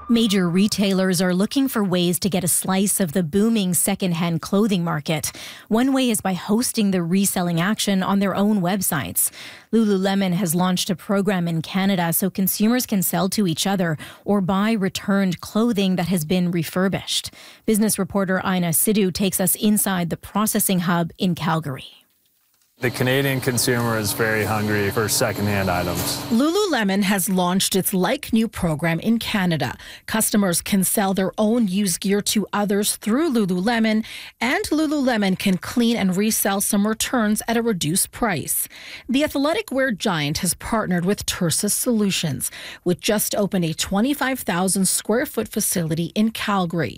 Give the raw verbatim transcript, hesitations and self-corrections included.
Major retailers are looking for ways to get a slice of the booming secondhand clothing market. One way is by hosting the reselling action on their own websites. Lululemon has launched a program in Canada so consumers can sell to each other or buy returned clothing that has been refurbished. Business reporter Aina Sidhu takes us inside the processing hub in Calgary. The Canadian consumer is very hungry for secondhand items. Lululemon has launched its Like New program in Canada. Customers can sell their own used gear to others through Lululemon, and Lululemon can clean and resell some returns at a reduced price. The athletic wear giant has partnered with Tersus Solutions, which just opened a twenty-five thousand square foot facility in Calgary.